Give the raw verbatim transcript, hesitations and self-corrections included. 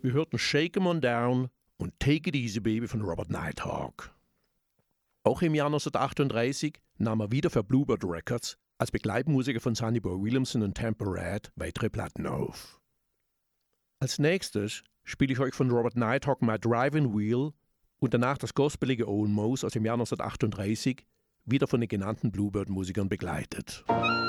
Wir hörten Shake 'em on Down und Take It Easy Baby von Robert Nighthawk. Auch im Jahr neunzehnhundertachtunddreißig nahm er wieder für Bluebird Records als Begleitmusiker von Sonny Boy Williamson und Tampa Red weitere Platten auf. Als nächstes spiele ich euch von Robert Nighthawk My Driving Wheel und danach das gospelige Almost aus dem Jahr neunzehnhundertachtunddreißig, wieder von den genannten Bluebird-Musikern begleitet.